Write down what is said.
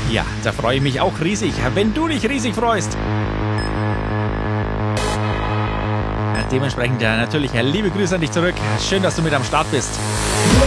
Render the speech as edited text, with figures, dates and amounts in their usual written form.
Ja, da freue ich mich auch riesig, wenn du dich riesig freust. Dementsprechend natürlich liebe Grüße an dich zurück. Schön, dass du mit am Start bist.